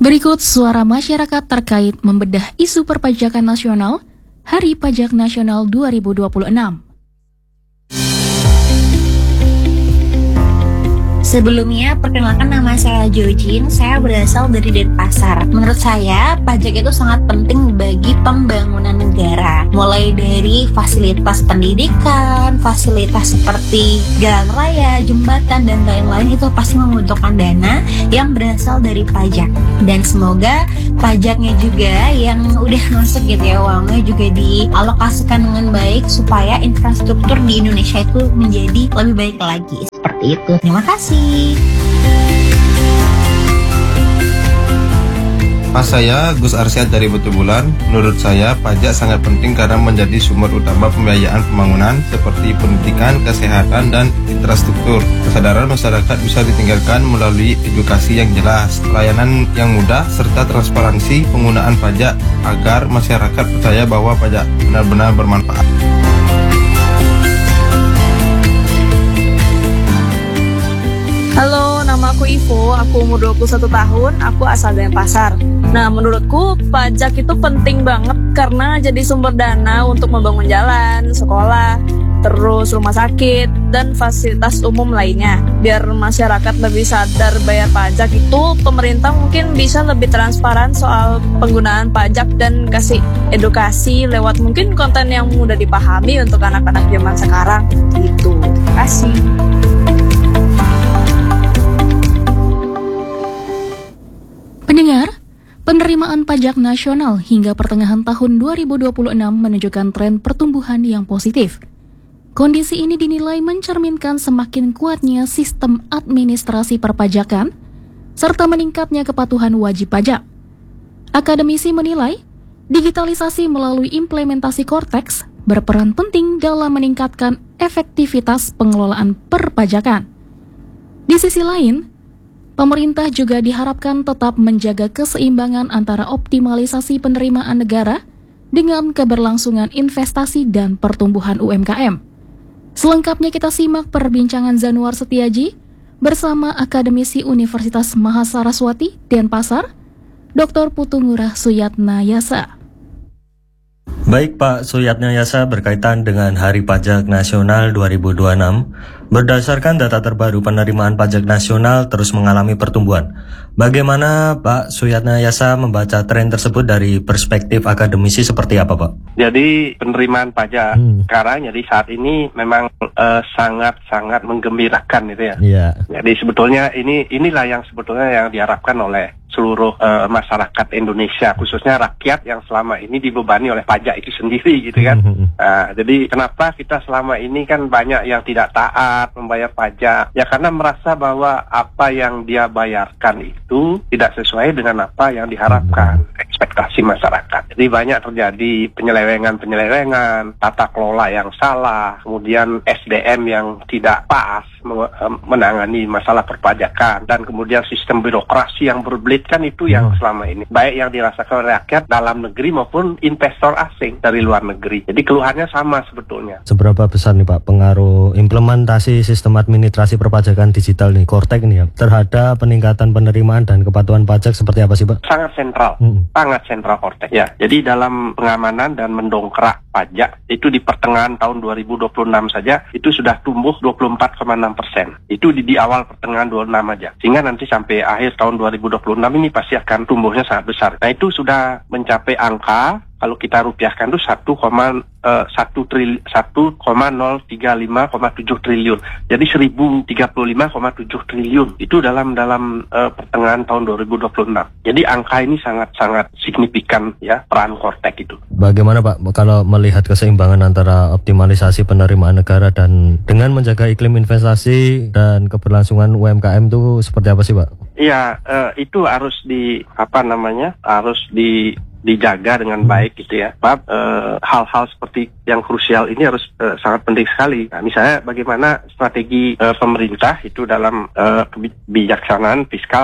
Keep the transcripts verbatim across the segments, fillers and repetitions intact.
Berikut suara masyarakat terkait membedah isu perpajakan nasional Hari Pajak Nasional dua ribu dua puluh enam. Sebelumnya, perkenalkan nama saya Jojin, saya berasal dari Denpasar. Menurut saya, pajak itu sangat penting bagi pembangunan negara. Mulai dari fasilitas pendidikan, fasilitas seperti jalan raya, jembatan, dan lain-lain itu pasti membutuhkan dana yang berasal dari pajak. Dan semoga pajaknya juga yang udah masuk gitu ya, uangnya juga dialokasikan dengan baik supaya infrastruktur di Indonesia itu menjadi lebih baik lagi. Seperti itu. Terima kasih. Mas saya Gus Arsyad dari Batu Bulan. Menurut saya pajak sangat penting karena menjadi sumber utama pembiayaan pembangunan seperti pendidikan, kesehatan, dan infrastruktur. Kesadaran masyarakat bisa ditingkatkan melalui edukasi yang jelas, pelayanan yang mudah, serta transparansi penggunaan pajak agar masyarakat percaya bahwa pajak benar-benar bermanfaat. Halo, nama aku Ivo, aku umur dua puluh satu tahun, aku asal Denpasar. Nah, menurutku pajak itu penting banget karena jadi sumber dana untuk membangun jalan, sekolah, terus rumah sakit, dan fasilitas umum lainnya. Biar masyarakat lebih sadar bayar pajak itu, pemerintah mungkin bisa lebih transparan soal penggunaan pajak dan kasih edukasi lewat mungkin konten yang mudah dipahami untuk anak-anak zaman sekarang. Gitu. Terima kasih. Pendengar, penerimaan pajak nasional hingga pertengahan tahun dua ribu dua puluh enam menunjukkan tren pertumbuhan yang positif. Kondisi ini dinilai mencerminkan semakin kuatnya sistem administrasi perpajakan serta meningkatnya kepatuhan wajib pajak. Akademisi menilai, digitalisasi melalui implementasi Cortex berperan penting dalam meningkatkan efektivitas pengelolaan perpajakan. Di sisi lain, pemerintah juga diharapkan tetap menjaga keseimbangan antara optimalisasi penerimaan negara dengan keberlangsungan investasi dan pertumbuhan U M K M. Selengkapnya kita simak perbincangan Zanuar Setiaji bersama akademisi Universitas Mahasaraswati, Denpasar, Doktor Putu Ngurah Suyatnayasa. Baik Pak Suyatnayasa, berkaitan dengan Hari Pajak Nasional dua ribu dua puluh enam, berdasarkan data terbaru penerimaan pajak nasional terus mengalami pertumbuhan. Bagaimana Pak Suyatnayasa membaca tren tersebut dari perspektif akademisi seperti apa Pak? Jadi penerimaan pajak hmm. sekarang jadi saat ini memang uh, sangat-sangat menggembirakan gitu ya. Yeah. Jadi sebetulnya ini inilah yang sebetulnya yang diharapkan oleh seluruh uh, masyarakat Indonesia, khususnya rakyat yang selama ini dibebani oleh pajak itu sendiri gitu kan. Mm-hmm. Uh, jadi kenapa kita selama ini kan banyak yang tidak taat membayar pajak? Ya karena merasa bahwa apa yang dia bayarkan itu tidak sesuai dengan apa yang diharapkan, mm-hmm. ekspektasi masyarakat. Jadi banyak terjadi penyelewengan-penyelewengan, tata kelola yang salah, kemudian S D M yang tidak pas menangani masalah perpajakan, dan kemudian sistem birokrasi yang berbelit. Kan itu yang selama ini baik yang dirasakan oleh rakyat dalam negeri maupun investor asing dari luar negeri. Jadi keluhannya sama sebetulnya. Seberapa besar nih Pak pengaruh implementasi sistem administrasi perpajakan digital nih, Cortex nih ya, terhadap peningkatan penerimaan dan kepatuhan pajak seperti apa sih Pak? Sangat sentral, hmm. sangat sentral Cortex ya. Jadi dalam pengamanan dan mendongkrak pajak itu di pertengahan tahun dua ribu dua puluh enam saja itu sudah tumbuh dua puluh empat koma enam persen. Itu di, di awal pertengahan dua ribu dua puluh enam aja. Sehingga nanti sampai akhir tahun dua ribu dua puluh enam ini pasti akan tumbuhnya sangat besar. Nah itu sudah mencapai angka, kalau kita rupiahkan itu satu koma nol tiga lima koma tujuh triliun. Jadi seribu tiga puluh lima koma tujuh triliun. Itu dalam dalam uh, pertengahan tahun dua ribu dua puluh enam. Jadi angka ini sangat-sangat signifikan ya, peran Cortex itu. Bagaimana Pak kalau melihat keseimbangan antara optimalisasi penerimaan negara dan dengan menjaga iklim investasi dan keberlangsungan U M K M itu seperti apa sih Pak? Iya, uh, itu harus di apa namanya? harus di dijaga dengan baik gitu ya. Sebab uh, hal-hal seperti yang krusial ini harus uh, sangat penting sekali. Nah, misalnya bagaimana strategi uh, pemerintah itu dalam uh, kebijaksanaan fiskal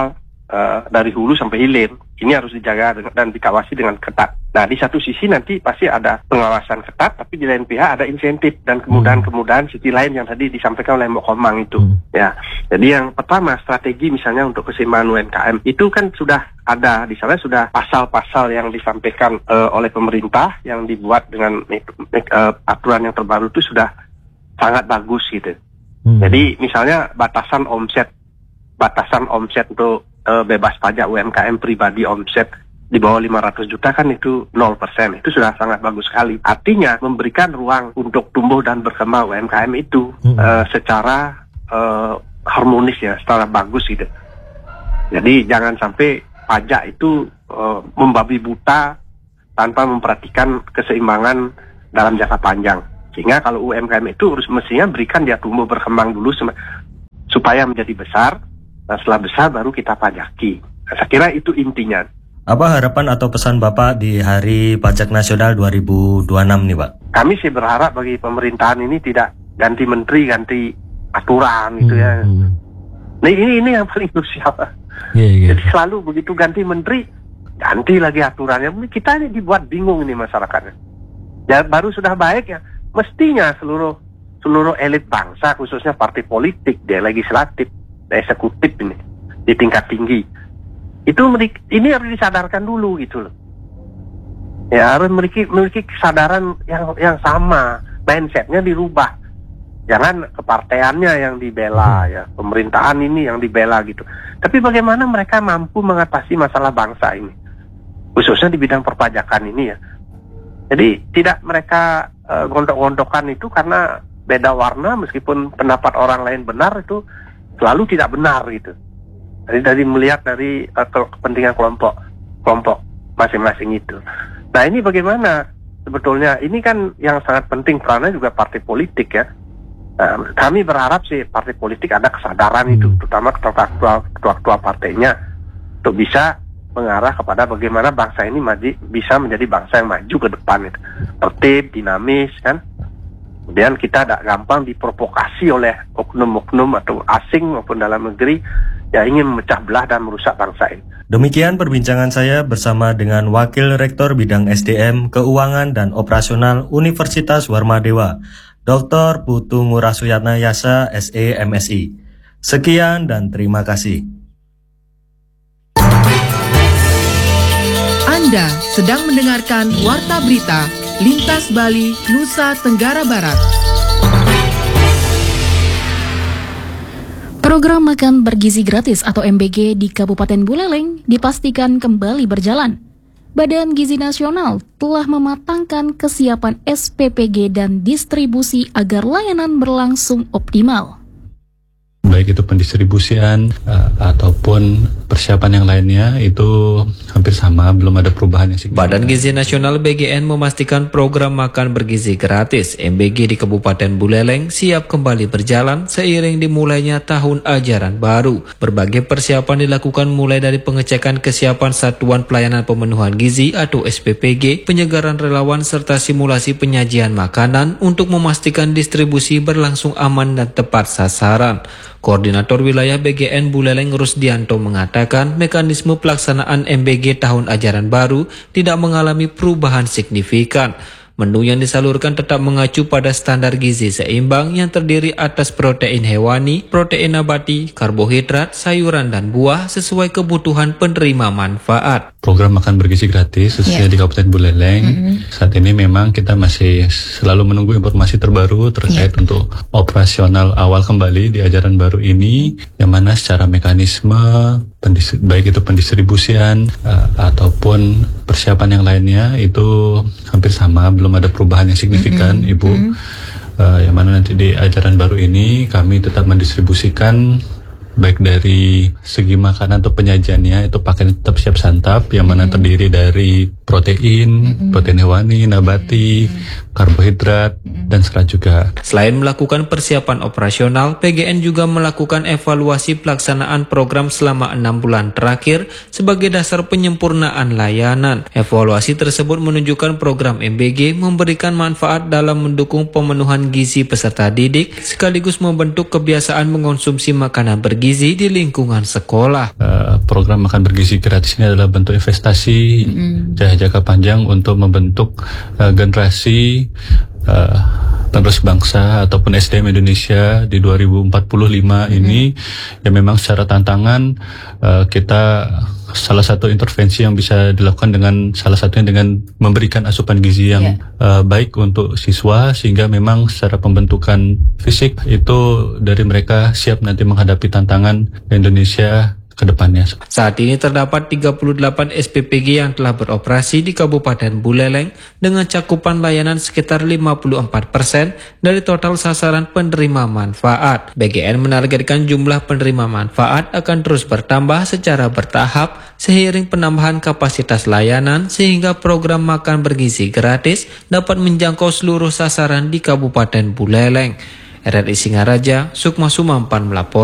uh, dari hulu sampai hilir. Ini harus dijaga dengan, dan dikawasi dengan ketat. Nah, di satu sisi nanti pasti ada pengawasan ketat, tapi di lain pihak ada insentif dan kemudahan-kemudahan sisi lain yang tadi disampaikan oleh Mbak Komang itu. Hmm. Ya, jadi yang pertama strategi misalnya untuk keseimbangan U M K M itu kan sudah ada di sana, sudah pasal-pasal yang disampaikan uh, oleh pemerintah yang dibuat dengan uh, aturan yang terbaru itu sudah sangat bagus gitu. Hmm. Jadi misalnya batasan omset, batasan omset untuk uh, bebas pajak U M K M pribadi omset di bawah lima ratus juta kan itu nol persen. Itu sudah sangat bagus sekali. Artinya memberikan ruang untuk tumbuh dan berkembang U M K M itu hmm. uh, secara uh, harmonis ya, secara bagus gitu. Jadi jangan sampai pajak itu uh, membabi buta tanpa memperhatikan keseimbangan dalam jangka panjang. Sehingga kalau U M K M itu harus mestinya berikan dia tumbuh berkembang dulu supaya menjadi besar. Nah, setelah besar baru kita pajaki. Nah, saya kira itu intinya. Apa harapan atau pesan Bapak di Hari Pajak Nasional dua ribu dua puluh enam nih, Pak? Kami sih berharap bagi pemerintahan ini tidak ganti menteri, ganti aturan gitu hmm. ya. Nah ini ini yang paling krusial. Yeah, yeah. Jadi selalu begitu ganti menteri, ganti lagi aturannya. Kita ini dibuat bingung ini masyarakatnya. Ya baru sudah baik ya, mestinya seluruh seluruh elit bangsa, khususnya partai politik, di legislatif, di eksekutif ini di tingkat tinggi. Itu ini harus disadarkan dulu gitu loh. Ya harus memiliki memiliki kesadaran yang yang sama, mindsetnya dirubah. Jangan keparteannya yang dibela ya, pemerintahan ini yang dibela gitu. Tapi bagaimana mereka mampu mengatasi masalah bangsa ini, khususnya di bidang perpajakan ini ya. Jadi tidak mereka uh, gondok-gondokan itu karena beda warna, meskipun pendapat orang lain benar itu selalu tidak benar gitu. Dari, dari melihat dari uh, kepentingan kelompok kelompok masing-masing itu. Nah ini bagaimana sebetulnya? Ini kan yang sangat penting perannya juga partai politik ya. Nah, kami berharap sih partai politik ada kesadaran hmm. itu, terutama ketua-ketua partainya, untuk bisa mengarah kepada bagaimana bangsa ini maju, bisa menjadi bangsa yang maju ke depan itu, tertib, dinamis kan. Kemudian kita tidak gampang diprovokasi oleh oknum-oknum atau asing maupun dalam negeri yang ingin memecah belah dan merusak bangsa ini. Demikian perbincangan saya bersama dengan Wakil Rektor Bidang S D M, Keuangan dan Operasional Universitas Warmadewa, Doktor Putu Ngurah Suyatna Yasa, S E M Si. Sekian dan terima kasih. Anda sedang mendengarkan Warta Berita Lintas Bali, Nusa Tenggara Barat. Program Makan Bergizi Gratis atau M B G di Kabupaten Buleleng dipastikan kembali berjalan. Badan Gizi Nasional telah mematangkan kesiapan S P P G dan distribusi agar layanan berlangsung optimal. Baik itu pendistribusian uh, ataupun persiapan yang lainnya itu hampir sama, belum ada perubahan yang signifikan. Badan Gizi Nasional B G N memastikan program makan bergizi gratis M B G di Kabupaten Buleleng siap kembali berjalan seiring dimulainya tahun ajaran baru. Berbagai persiapan dilakukan mulai dari pengecekan kesiapan Satuan Pelayanan Pemenuhan Gizi atau S P P G, penyegaran relawan serta simulasi penyajian makanan untuk memastikan distribusi berlangsung aman dan tepat sasaran. Koordinator Wilayah B G N Buleleng Rusdianto mengatakan mekanisme pelaksanaan M B G tahun ajaran baru tidak mengalami perubahan signifikan. Menu yang disalurkan tetap mengacu pada standar gizi seimbang yang terdiri atas protein hewani, protein nabati, karbohidrat, sayuran dan buah sesuai kebutuhan penerima manfaat. Program makan bergizi gratis khususnya yeah. di Kabupaten Buleleng mm-hmm. saat ini memang kita masih selalu menunggu informasi terbaru terkait yeah. untuk operasional awal kembali di ajaran baru ini, yang mana secara mekanisme pendis- baik itu pendistribusian uh, ataupun persiapan yang lainnya itu hampir sama, belum ada perubahan yang signifikan, mm-hmm. Ibu. Mm-hmm. Uh, yang mana nanti di ajaran baru ini kami tetap mendistribusikan baik dari segi makanan atau penyajiannya itu pakai tetap siap santap, yang mana mm-hmm. terdiri dari protein, mm-hmm. protein hewani, nabati, mm-hmm. karbohidrat, mm-hmm. dan serat juga. Selain melakukan persiapan operasional, P G N juga melakukan evaluasi pelaksanaan program selama enam bulan terakhir sebagai dasar penyempurnaan layanan. Evaluasi tersebut menunjukkan program M B G memberikan manfaat dalam mendukung pemenuhan gizi peserta didik sekaligus membentuk kebiasaan mengonsumsi makanan bergizi di lingkungan sekolah. Uh, program makan bergizi gratis ini adalah bentuk investasi mm-hmm. jangka panjang untuk membentuk uh, generasi uh, penerus bangsa ataupun S D M Indonesia di dua ribu empat puluh lima mm-hmm. ini yang memang secara tantangan uh, kita salah satu intervensi yang bisa dilakukan dengan salah satunya dengan memberikan asupan gizi yang yeah. uh, baik untuk siswa sehingga memang secara pembentukan fisik itu dari mereka siap nanti menghadapi tantangan Indonesia ke depannya. Saat ini terdapat tiga puluh delapan S P P G yang telah beroperasi di Kabupaten Buleleng dengan cakupan layanan sekitar lima puluh empat persen dari total sasaran penerima manfaat. B G N menargetkan jumlah penerima manfaat akan terus bertambah secara bertahap seiring penambahan kapasitas layanan sehingga program makan bergizi gratis dapat menjangkau seluruh sasaran di Kabupaten Buleleng. R R I Singaraja, Sukma Sumampan melapor.